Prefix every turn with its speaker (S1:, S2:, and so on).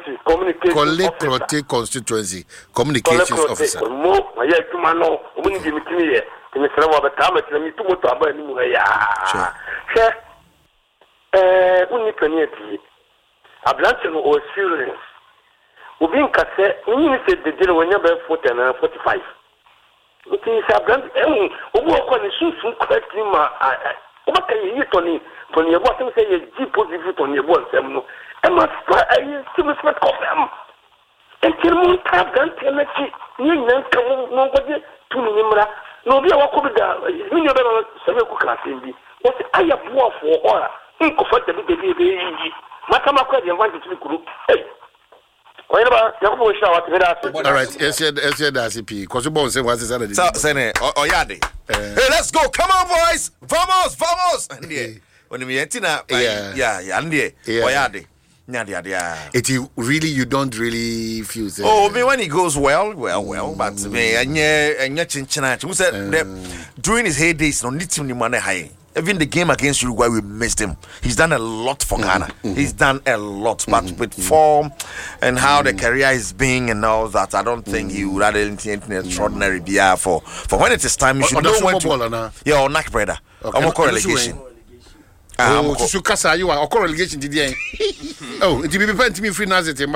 S1: constituency communications officer.
S2: Mo, my Tumano, when you meet me, and Mr. Robert Thomas, and me to motor about Sure. Only penalty. A blanket or serious. We being cassette, you said the deal when you're 40 and 45. It is a blanket, and walk on the shoes from correctly. What can you eat on it? From your bottom, say a deep positive on your bones. I must still respect of them. And tell me, have done penalty. You come nobody to Nimra. Nobody will come down. You never several class in the what I have war for order. Incomfortable baby. Matamaka, the advantage to the group. Hey. All
S1: right, yes, DCP. Because you both say what's the Saturday.
S3: Oyade. Hey, let's go. Come on, boys. Vamos. When we enter, Oyade.
S1: It really, you don't really feel.
S3: Oh, me when he goes well, but me and who said that during his heydays, no need to money high. Even the game against Uruguay, we missed him. He's done a lot for Ghana. He's done a lot, but with form and how the career is being and all that, I don't think he would have anything extraordinary BR for when it is time. You should know when to. Yeah, or Knack brother. I'm relegation.
S1: Oh, you are relegation today. Oh, it will be free now.